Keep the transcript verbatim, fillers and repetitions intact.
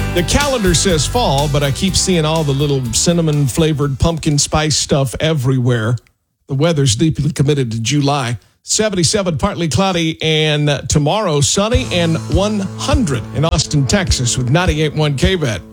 The calendar says fall, but I keep seeing all the little cinnamon-flavored pumpkin spice stuff everywhere. The weather's deeply committed to July. seventy-seven, partly cloudy, and tomorrow sunny, and one hundred in Austin, Texas with ninety-eight point one K V A T.